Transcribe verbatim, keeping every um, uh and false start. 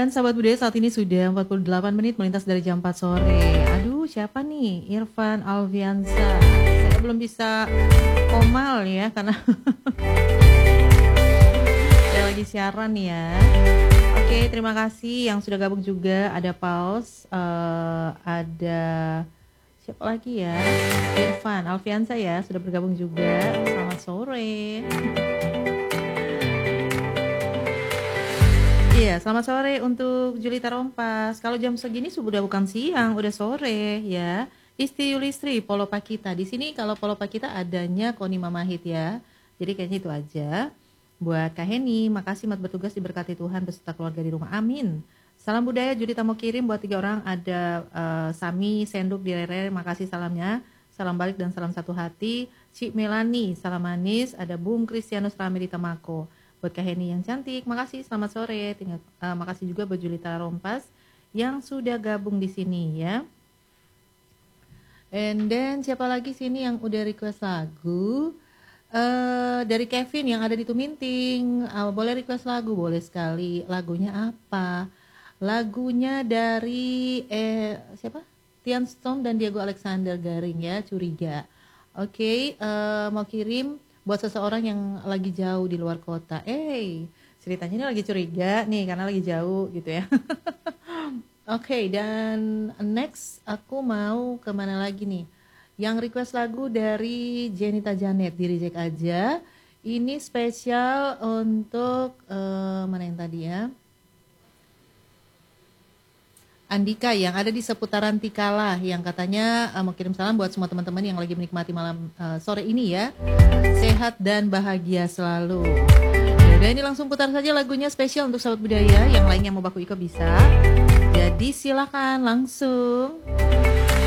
Dan sahabat budaya saat ini sudah empat puluh delapan menit melintas dari jam empat sore. Aduh, siapa nih? Irfan Alfiansa. Saya belum bisa komal ya karena saya lagi siaran ya. Oke, terima kasih yang sudah gabung juga. Ada Paus, uh, ada siapa lagi ya? Irfan Alfiansa ya sudah bergabung juga. Selamat sore. Iya, selamat sore untuk Julita Rompas. Kalau jam segini sudah bukan siang, udah sore ya. Isti Yulistri, Polo Pakita. Di sini kalau Polo Pakita adanya Koni Mamahit ya. Jadi kayaknya itu aja. Buat Kak Heni, makasih mat bertugas diberkati Tuhan beserta keluarga di rumah. Amin. Salam budaya Julita mau kirim buat tiga orang. Ada uh, Sami Senduk di Rere, makasih salamnya. Salam balik dan salam satu hati. Cik Melani, salam manis. Ada Bung Kristianus Rame di Temako. Buat Kak Heni yang cantik, makasih, selamat sore. Tinggal, uh, makasih juga buat Julita Rompas yang sudah gabung di sini ya. And then siapa lagi sini yang udah request lagu? Uh, dari Kevin yang ada di Tuminting. Uh, boleh request lagu? Boleh sekali. Lagunya apa? Lagunya dari eh siapa? Tian Storm dan Diego Alexander Garing ya, Curiga. Oke, okay, uh, mau kirim buat seseorang yang lagi jauh di luar kota. Eh, hey, ceritanya ini lagi curiga nih karena lagi jauh gitu ya. Oke, okay, dan next aku mau kemana lagi nih? Yang request lagu dari Jenita Janet, di reject aja. Ini spesial untuk uh, mana yang tadi ya? Andika yang ada di seputaran Tikala yang katanya uh, mau kirim salam buat semua teman-teman yang lagi menikmati malam uh, sore ini ya. Sehat dan bahagia selalu. Yaudah, ini langsung putar saja lagunya spesial untuk sahabat budaya. Yang lainnya mau baku iko bisa. Jadi silakan langsung.